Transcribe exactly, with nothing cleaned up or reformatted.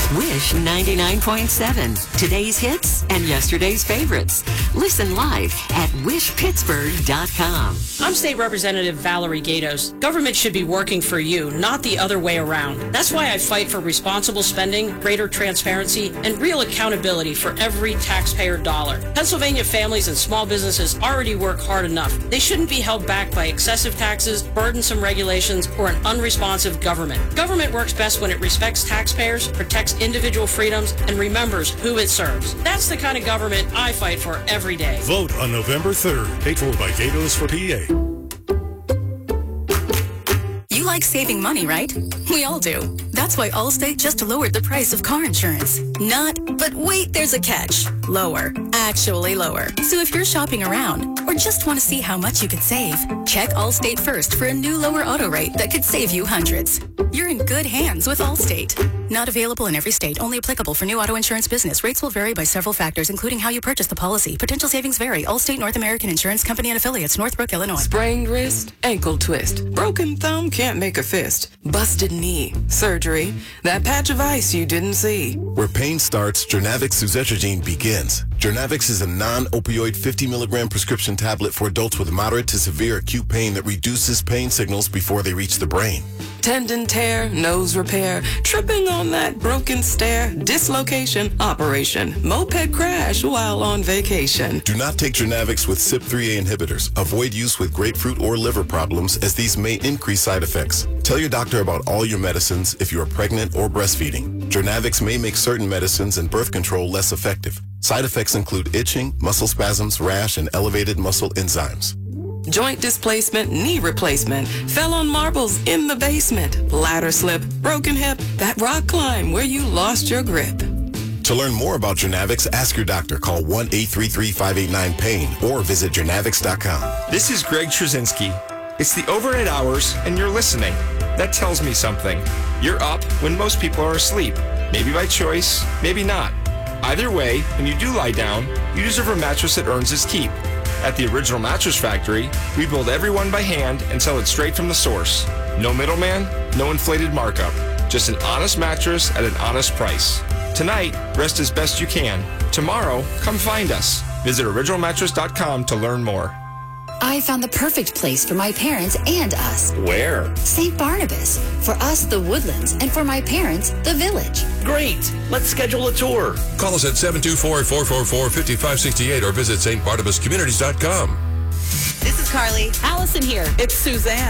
Wish ninety-nine point seven. Today's hits and yesterday's favorites. Listen live at wish pittsburgh dot com. I'm State Representative Valerie Gatos. Government should be working for you, not the other way around. That's why I fight for responsible spending, greater transparency, and real accountability for every taxpayer dollar. Pennsylvania families and small businesses already work hard enough. They shouldn't be held back by excessive taxes, burdensome regulations, or an unresponsive government. Government works best when it respects taxpayers, protects individual freedoms, and remembers who it serves. That's the kind of government I fight for every day. Vote on November third. Paid for by Gatos for P A. You like saving money, right? We all do. That's why Allstate just lowered the price of car insurance. Not, but wait, there's a catch. Lower. Actually lower. So if you're shopping around or just want to see how much you could save, check Allstate first for a new lower auto rate that could save you hundreds. You're in good hands with Allstate. Not available in every state. Only applicable for new auto insurance business. Rates will vary by several factors, including how you purchase the policy. Potential savings vary. Allstate North American Insurance Company and Affiliates, Northbrook, Illinois. Sprained wrist, ankle twist. Broken thumb, can't make a fist. Busted knee, surgery. That patch of ice you didn't see. Where pain starts, Jernavix suzetrigine begins. Jernavix is a non-opioid fifty milligram prescription tablet for adults with moderate to severe acute pain that reduces pain signals before they reach the brain. Tendon tear, nose repair, tripping on that broken stair, dislocation, operation, moped crash while on vacation. Do not take Jernavix with C Y P three A inhibitors. Avoid use with grapefruit or liver problems, as these may increase side effects. Tell your doctor about all your medicines if you are pregnant or breastfeeding. Jernavix may make certain medicines and birth control less effective. Side effects include itching, muscle spasms, rash, and elevated muscle enzymes. Joint displacement, knee replacement, fell on marbles in the basement, ladder slip, broken hip, that rock climb where you lost your grip. To learn more about Jernavix, ask your doctor. Call one eight three three, five eight nine, pain or visit jernavix dot com. This is Greg Trzynski. It's the overnight hours and you're listening. That tells me something. You're up when most people are asleep. Maybe by choice, maybe not. Either way, when you do lie down, you deserve a mattress that earns its keep. At the Original Mattress Factory, we build every one by hand and sell it straight from the source. No middleman, no inflated markup. Just an honest mattress at an honest price. Tonight, rest as best you can. Tomorrow, come find us. Visit original mattress dot com to learn more. I found the perfect place for my parents and us. Where? Saint Barnabas. For us, the Woodlands, and for my parents, the Village. Great. Let's schedule a tour. Call us at seven two four, four four four, five five six eight or visit st barnabas communities dot com. This is Carly. Allison here. It's Suzanne.